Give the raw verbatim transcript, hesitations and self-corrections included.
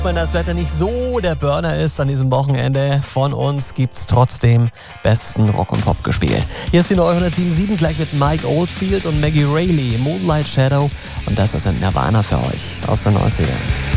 Wenn das Wetter nicht so der Burner ist an diesem Wochenende, von uns gibt's trotzdem besten Rock und Pop gespielt. Hier ist die neue hundertsieben Komma sieben, gleich mit Mike Oldfield und Maggie Rayleigh, Moonlight Shadow. Und das ist ein Nirvana für euch aus den neunzigern.